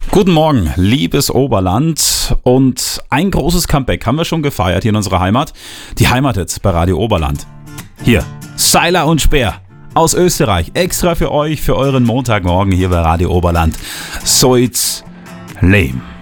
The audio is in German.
Guten Morgen, liebes Oberland. Und ein großes Comeback haben wir schon gefeiert hier in unserer Heimat. Die Heimat jetzt bei Radio Oberland. Hier, Seiler und Speer aus Österreich. Extra für euch, für euren Montagmorgen hier bei Radio Oberland. So it's lame.